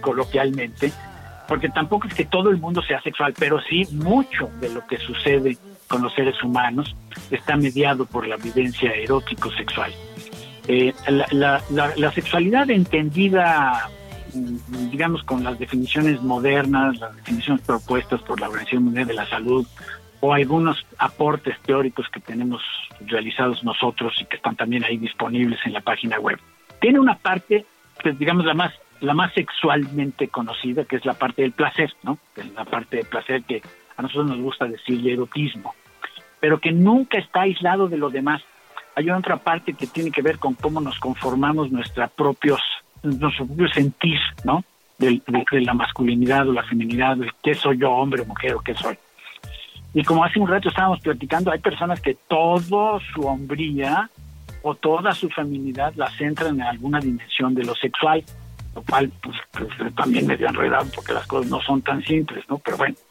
coloquialmente, porque tampoco es que todo el mundo sea sexual, pero sí mucho de lo que sucede con los seres humanos está mediado por la vivencia erótico-sexual. La sexualidad entendida, digamos, con las definiciones modernas, las definiciones propuestas por la Organización Mundial de la Salud, o algunos aportes teóricos que tenemos realizados nosotros y que están también ahí disponibles en la página web, tiene una parte, pues, digamos, la más sexualmente conocida, que es la parte del placer, ¿no? Que es la parte del placer que a nosotros nos gusta decirle erotismo, pero que nunca está aislado de lo demás. Hay otra parte que tiene que ver con cómo nos conformamos nuestro propio sentir, ¿no? De la masculinidad o la feminidad, de qué soy yo, hombre o mujer, o qué soy. Y como hace un rato estábamos platicando, hay personas que toda su hombría o toda su feminidad la centran en alguna dimensión de lo sexual, lo cual pues también medio enredado porque las cosas no son tan simples, ¿no? Pero bueno,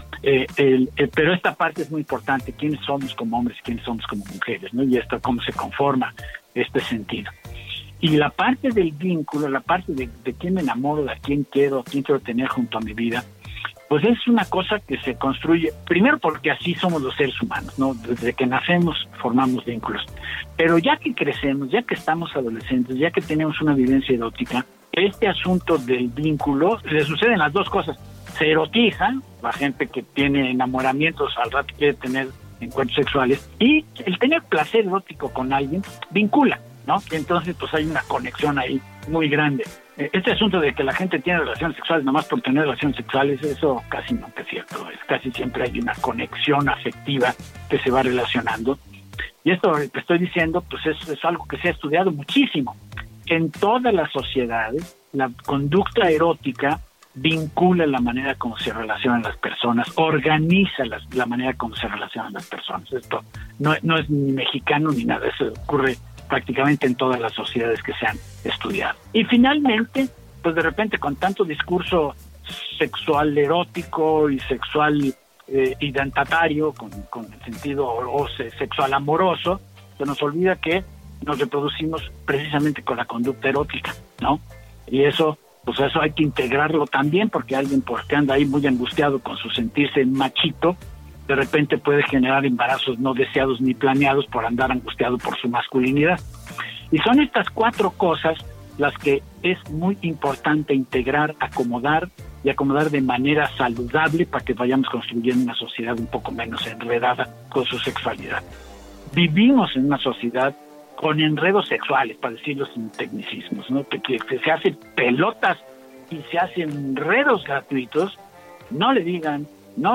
pero esta parte es muy importante, quiénes somos como hombres y quiénes somos como mujeres, ¿no? Y esto, cómo se conforma este sentido. Y la parte del vínculo, la parte de quién me enamoro, de quién quiero tener junto a mi vida, pues es una cosa que se construye, primero porque así somos los seres humanos, ¿no? Desde que nacemos formamos vínculos. Pero ya que crecemos, ya que estamos adolescentes, ya que tenemos una vivencia erótica, este asunto del vínculo, le suceden las dos cosas. Se erotiza, la gente que tiene enamoramientos al rato quiere tener encuentros sexuales, y el tener placer erótico con alguien vincula, ¿no? Y entonces pues hay una conexión ahí muy grande. Este asunto de que la gente tiene relaciones sexuales nomás por tener relaciones sexuales, eso casi nunca es cierto. Casi siempre hay una conexión afectiva que se va relacionando. Y esto que estoy diciendo, pues es algo que se ha estudiado muchísimo. En todas las sociedades, la conducta erótica vincula la manera como se relacionan las personas, organiza la manera como se relacionan las personas. Esto no es ni mexicano ni nada, eso ocurre prácticamente en todas las sociedades que se han estudiado. Y finalmente, pues de repente con tanto discurso sexual erótico y sexual identitario, con el sentido sexual amoroso, se nos olvida que nos reproducimos precisamente con la conducta erótica, ¿no? Y eso hay que integrarlo también, porque alguien porque anda ahí muy angustiado con su sentirse machito, de repente puede generar embarazos no deseados ni planeados por andar angustiado por su masculinidad. Y son estas 4 cosas las que es muy importante integrar, acomodar de manera saludable para que vayamos construyendo una sociedad un poco menos enredada con su sexualidad. Vivimos en una sociedad con enredos sexuales, para decirlo sin tecnicismos, ¿no? Que se hacen pelotas y se hacen enredos gratuitos, no le digan,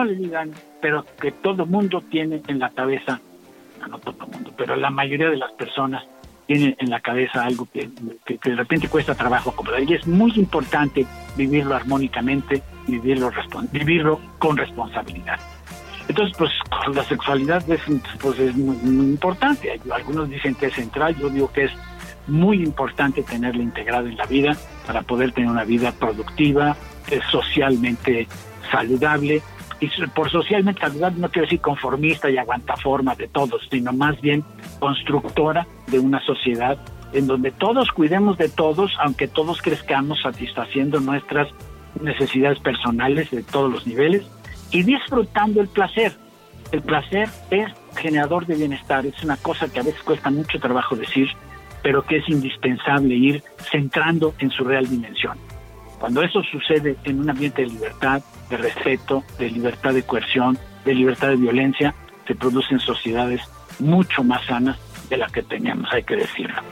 pero que todo mundo tiene en la cabeza, no todo el mundo, pero la mayoría de las personas tienen en la cabeza algo que de repente cuesta trabajo acomodar, y es muy importante vivirlo armónicamente y vivirlo con responsabilidad. Entonces, pues la sexualidad es muy importante. Algunos dicen que es central, yo digo que es muy importante tenerla integrada en la vida para poder tener una vida productiva, socialmente saludable. Y por socialmente saludable no quiero decir conformista y aguantaforma de todos, sino más bien constructora de una sociedad en donde todos cuidemos de todos, aunque todos crezcamos satisfaciendo nuestras necesidades personales de todos los niveles y disfrutando el placer. El placer es generador de bienestar, es una cosa que a veces cuesta mucho trabajo decir, pero que es indispensable ir centrando en su real dimensión. Cuando eso sucede en un ambiente de libertad, de respeto, de libertad de coerción, de libertad de violencia, se producen sociedades mucho más sanas de las que teníamos, hay que decirlo.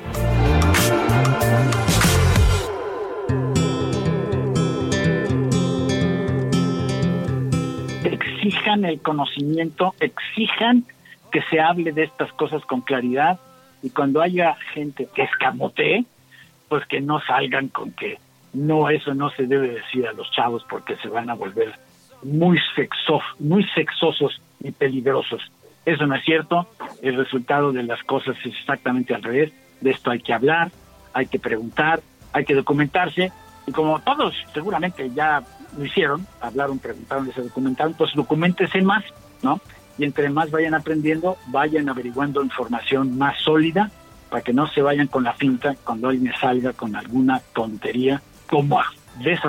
Exijan el conocimiento, exijan que se hable de estas cosas con claridad, y cuando haya gente que escamotee, pues que no salgan con que no, eso no se debe decir a los chavos porque se van a volver muy sexosos y peligrosos. Eso no es cierto, el resultado de las cosas es exactamente al revés. De esto hay que hablar, hay que preguntar, hay que documentarse, y como todos seguramente ya lo hicieron, hablaron, preguntaron, se documentaron, pues documentense más, ¿no? Y entre más vayan aprendiendo, vayan averiguando información más sólida, para que no se vayan con la finta cuando alguien salga con alguna tontería como de esa